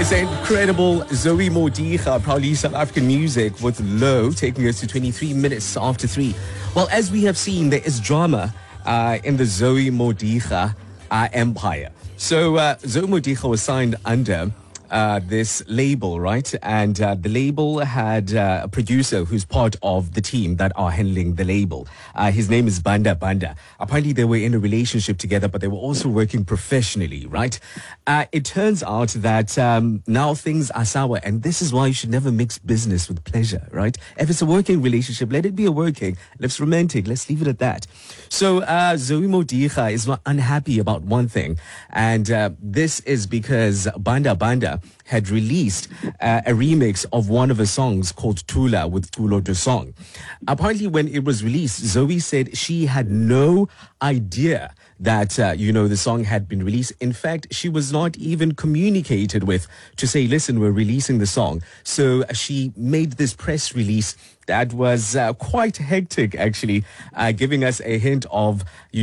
was incredible. Zoe Modiga, proudly South African music, with Low, taking us to 23 minutes after 3. Well, as we have seen, there is drama in the Zoe Modiga empire. So Zoe Modiga was signed under this label, right? And the label had a producer who's part of the team that are handling the label. His name is Banda Banda. Apparently they were in a relationship together, but they were also working professionally, right? It turns out that now things are sour, and this is why you should never mix business with pleasure, right? If it's a working relationship, let it be a working. If it's romantic, let's leave it at that. So Zoe Modiga is not unhappy about one thing, and this is because Banda Banda had released a remix of one of her songs called Tula with Tulo De Song. Apparently, when it was released, Zoe said she had no idea that, the song had been released. In fact, she was not even communicated with to say, listen, we're releasing the song. So she made this press release that was quite hectic, actually, giving us a hint of,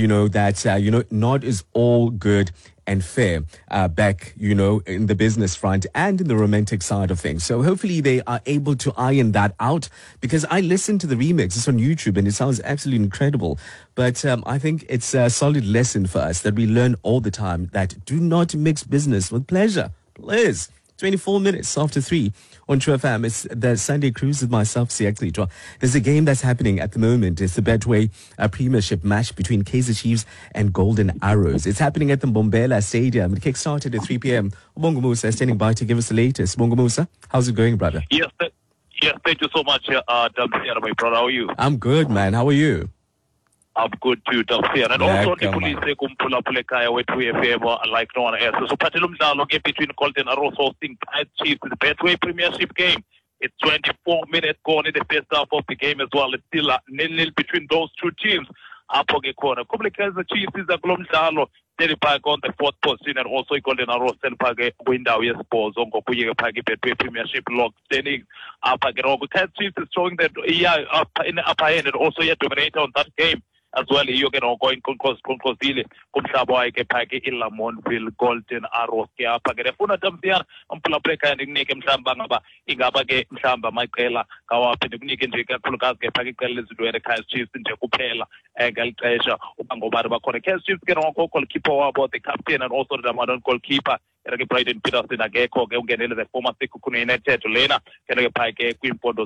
that, not is all good and fair back, in the business front and in the romantic side of things. So hopefully they are able to iron that out, because I listened to the remix. It's on YouTube and it sounds absolutely incredible. But I think it's a solid lesson for us that we learn all the time, that do not mix business with pleasure. Please. 24 minutes after 3 on True FM. It's the Sunday Cruise with myself, Siakli. There's a game that's happening at the moment. It's the Betway Premiership match between Kaizer Chiefs and Golden Arrows. It's happening at the Mbombela Stadium. It kick started at 3 p.m. Bongo Musa standing by to give us the latest. Bongo Musa, how's it going, brother? Yes, thank you so much, Damsiana, my brother. How are you? I'm good, man. How are you? I'm good too, Damsiana. And also, the police say kumpula pulekaya wetu FM like no one else. So Patilum Zalo game between Golden Arrows hosting Chiefs in the Betway Premiership game. It's 24 minutes gone in the first half of the game as well. It's still 0-0 between those two teams. Apoge corner. Kaizer Chiefs is a Glom Zalo. Telipag on the 4th position, and also Golden Arrows Telipag window yes balls on Gokuya Pagi Betway Premiership log standing up again. Kaizer Chiefs is showing that up in the upper end and also yet dominate on that game as well. You can going Concosidile, Kumsabo Pagi Ilamonville, Golden Arrows Kiapag. Funa Tamsian on Pulabreka and Nick Msambanga, Igabage Msamba, Michaela, Kawap, Nick and Jaka Pulkas, Pagikel is doing the Kaizer Chiefs in Jakupela, Egal Treasure, Ubango Barba Kaizer Chiefs can also call keeper about the captain and also the modern goalkeeper. Brighton Peterson Ageko, Genel, the former Sekukuna United, Lena, Kenega Pike, Queen Pondo